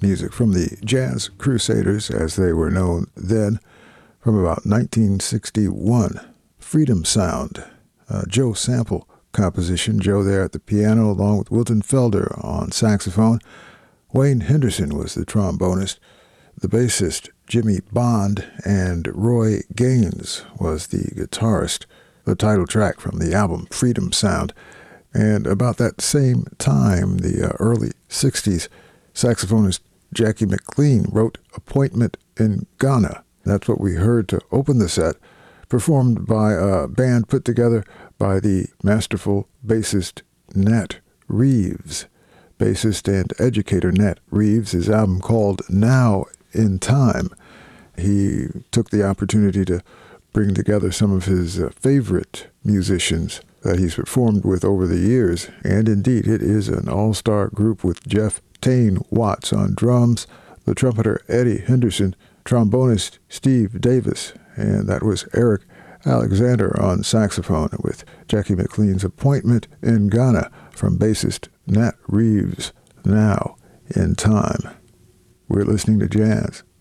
music from the Jazz Crusaders, as they were known then, from about 1961. Freedom Sound, Joe Sample composition. Joe there at the piano along with Wilton Felder on saxophone. Wayne Henderson was the trombonist. The bassist, Jimmy Bond, and Roy Gaines was the guitarist. The title track from the album Freedom Sound. And about that same time, the early 60s, saxophonist Jackie McLean wrote Appointment in Ghana. That's what we heard to open the set, performed by a band put together by the masterful bassist Nat Reeves. Bassist and educator Nat Reeves, his album called Now in Time. He took the opportunity to bring together some of his favorite musicians that he's performed with over the years, and indeed it is an all-star group with Jeff Tane Watts on drums, the trumpeter Eddie Henderson, trombonist Steve Davis, and that was Eric Alexander on saxophone with Jackie McLean's Appointment in Ghana from bassist Nat Reeves, Now in Time. We're listening to jazz.